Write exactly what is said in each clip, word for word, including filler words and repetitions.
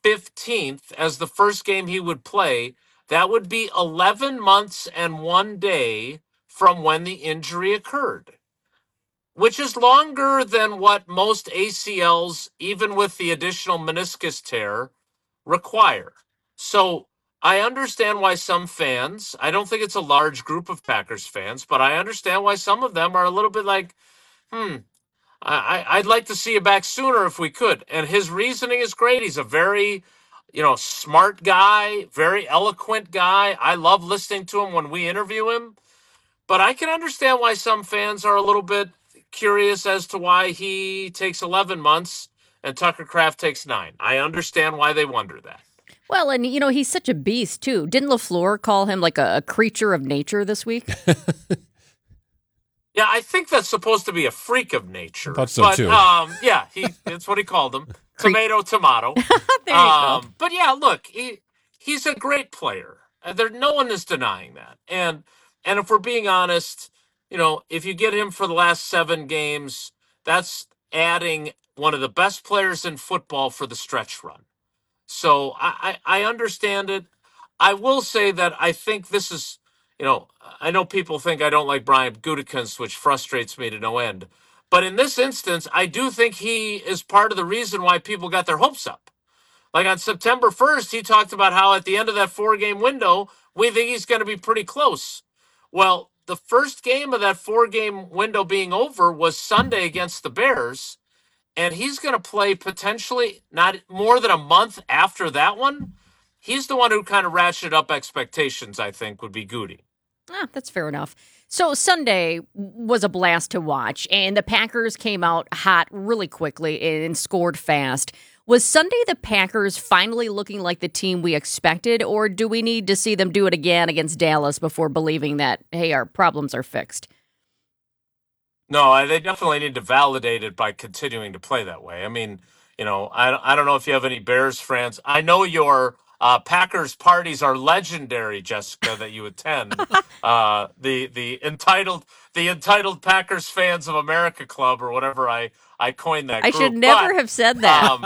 fifteenth as the first game he would play, that would be eleven months and one day from when the injury occurred, which is longer than what most A C Ls, even with the additional meniscus tear, require. So I understand why some fans, I don't think it's a large group of Packers fans, but I understand why some of them are a little bit like, hmm, I, I'd like to see you back sooner if we could. And his reasoning is great. He's a very, you know, smart guy, very eloquent guy. I love listening to him when we interview him. But I can understand why some fans are a little bit curious as to why he takes eleven months and Tucker Kraft takes nine. I understand why they wonder that. Well, and, you know, he's such a beast, too. Didn't LaFleur call him like a, a creature of nature this week? Yeah, I think that's supposed to be a freak of nature. I thought so, but, too. Um, yeah, he that's what he called him. Tomato, tomato. There you um, go. But, yeah, look, he he's a great player. Uh, There, no one is denying that. And and if we're being honest, you know, if you get him for the last seven games, that's adding one of the best players in football for the stretch run. So I, I, I understand it. I will say that I think this is, you know, I know people think I don't like Brian Gutekunst, which frustrates me to no end. But in this instance, I do think he is part of the reason why people got their hopes up. Like on September first, he talked about how at the end of that four-game window, we think he's going to be pretty close. Well, the first game of that four-game window being over was Sunday against the Bears, and he's going to play potentially not more than a month after that one. He's the one who kind of ratcheted up expectations, I think, would be Goody. Ah, that's fair enough. So Sunday was a blast to watch, and the Packers came out hot really quickly and scored fast. Was Sunday the Packers finally looking like the team we expected, or do we need to see them do it again against Dallas before believing that, hey, our problems are fixed? No, they definitely need to validate it by continuing to play that way. I mean, you know, I, I don't know if you have any Bears friends. I know your uh, Packers parties are legendary, Jessica, that you attend. uh, the the entitled the entitled Packers fans of America Club or whatever I I coined that. I group. should never But, have said that. Um,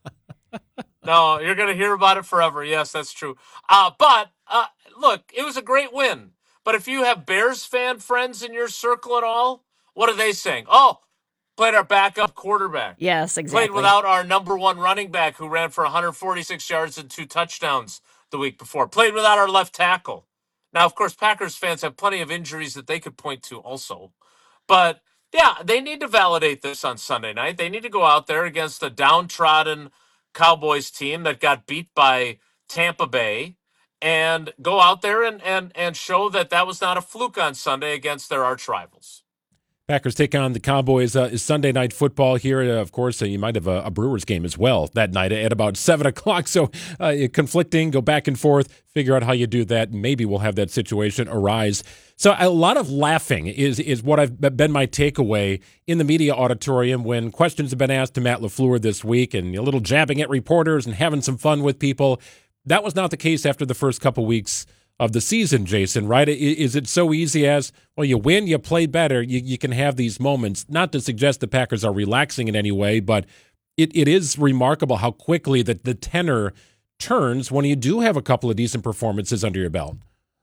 no, you're going to hear about it forever. Yes, that's true. Uh, but uh, look, it was a great win. But if you have Bears fan friends in your circle at all, what are they saying? Oh, played our backup quarterback. Yes, exactly. Played without our number one running back who ran for one hundred forty-six yards and two touchdowns the week before. Played without our left tackle. Now, of course, Packers fans have plenty of injuries that they could point to also. But, yeah, they need to validate this on Sunday night. They need to go out there against a downtrodden Cowboys team that got beat by Tampa Bay and go out there and, and, and show that that was not a fluke on Sunday against their arch rivals. Packers take on the Cowboys. Uh, is Sunday night football here. Uh, of course, uh, you might have a, a Brewers game as well that night at about seven o'clock. So uh, conflicting, go back and forth, figure out how you do that. Maybe we'll have that situation arise. So a lot of laughing is is what I've been my takeaway in the media auditorium when questions have been asked to Matt LaFleur this week and a little jabbing at reporters and having some fun with people. That was not the case after the first couple weeks of the season, Jason, right? Is it so easy as, well, you win, you play better, you, you can have these moments? Not to suggest the Packers are relaxing in any way, but it, it is remarkable how quickly that the tenor turns when you do have a couple of decent performances under your belt.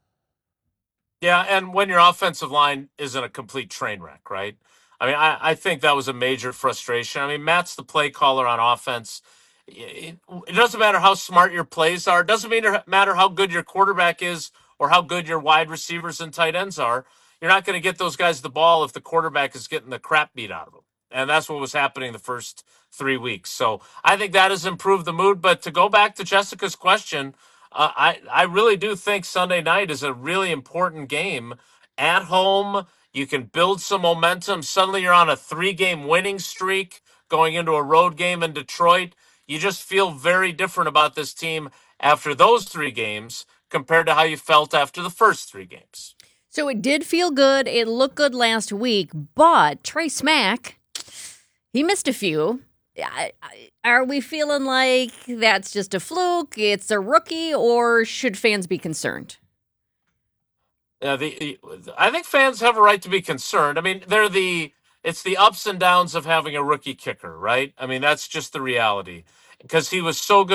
Yeah, and when your offensive line isn't a complete train wreck, right? I mean, I, I think that was a major frustration. I mean, Matt's the play caller on offense. It, it doesn't matter how smart your plays are. It doesn't matter how good your quarterback is or how good your wide receivers and tight ends are. You're not going to get those guys the ball if the quarterback is getting the crap beat out of them. And that's what was happening the first three weeks. So I think that has improved the mood. But to go back to Jessica's question, uh, I, I really do think Sunday night is a really important game at home. You can build some momentum. Suddenly you're on a three-game winning streak going into a road game in Detroit. You just feel very different about this team after those three games compared to how you felt after the first three games. So it did feel good. It looked good last week, but Trey Smack, he missed a few. Are we feeling like that's just a fluke? It's a rookie, or should fans be concerned? Yeah, the I think fans have a right to be concerned. I mean, they're the it's the ups and downs of having a rookie kicker, right? I mean, that's just the reality because he was so good.